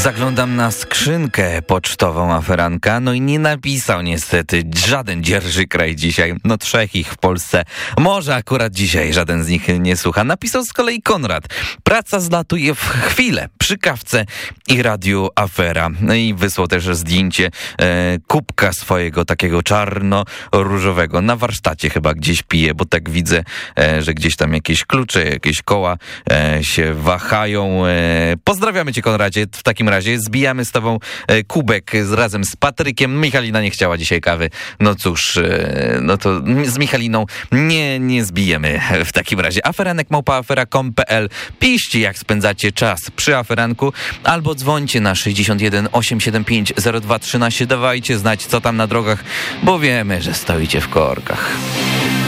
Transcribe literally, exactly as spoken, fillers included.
Zaglądam na skrzynkę pocztową aferanka, no i nie napisał niestety żaden dzierży kraj dzisiaj. No trzech ich w Polsce. Może akurat dzisiaj żaden z nich nie słucha. Napisał z kolei Konrad. Praca zlatuje w chwilę przy kawce i radiu afera. No i wysłał też zdjęcie e, kubka swojego takiego czarno-różowego. Na warsztacie chyba gdzieś pije, bo tak widzę, e, że gdzieś tam jakieś klucze, jakieś koła e, się wahają. E, pozdrawiamy cię, Konradzie. W takim razie zbijamy z tobą e, kubek z, razem z Patrykiem. Michalina nie chciała dzisiaj kawy. No cóż, e, no to z Michaliną nie, nie zbijemy w takim razie. Aferanek małpa afera kropka com kropka p l. Piszcie, jak spędzacie czas przy aferanku, albo dzwońcie na sześćdziesiąt jeden osiemset siedemdziesiąt pięć zero dwa trzynaście. Dawajcie znać, co tam na drogach, bo wiemy, że stoicie w korkach.